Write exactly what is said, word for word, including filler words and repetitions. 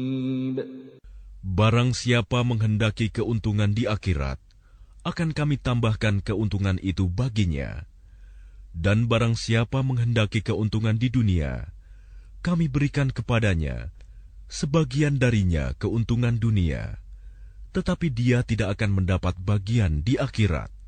Barang siapa menghendaki keuntungan di akhirat, akan kami tambahkan keuntungan itu baginya. Dan barang siapa menghendaki keuntungan di dunia, kami berikan kepadanya sebagian darinya keuntungan dunia, tetapi dia tidak akan mendapat bagian di akhirat.